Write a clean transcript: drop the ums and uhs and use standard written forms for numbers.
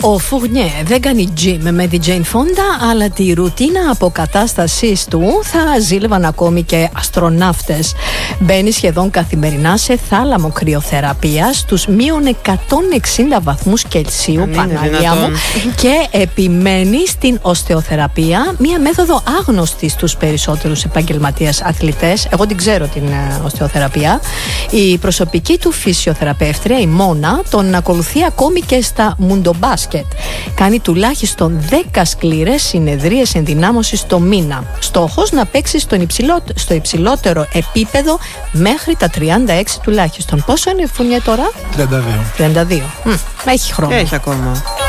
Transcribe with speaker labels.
Speaker 1: Ο Φουρνιέ δεν κάνει gym με τη Τζέιν Φόντα, αλλά τη ρουτίνα αποκατάστασής του θα ζήλευαν ακόμη και αστροναύτες. Μπαίνει σχεδόν καθημερινά σε θάλαμο κρυοθεραπεία στους μείον 160 βαθμούς Κελσίου, Παναγία μου, και επιμένει στην οστεοθεραπεία, μία μέθοδο άγνωστη στους περισσότερους επαγγελματίες αθλητές. Εγώ την ξέρω την οστεοθεραπεία. Η προσωπική του φυσιοθεραπεύτρια, η Μόνα, τον ακολουθεί ακόμη και στα μουντομπάσκετ. Κάνει τουλάχιστον 10 σκληρές συνεδρίες ενδυνάμωσης το μήνα. Στόχος να παίξει στο υψηλότερο επίπεδο μέχρι τα 36 τουλάχιστον. Πόσο είναι η Φουρνιέ τώρα?
Speaker 2: 32.
Speaker 1: Έχει χρόνο.
Speaker 3: Έχει ακόμα.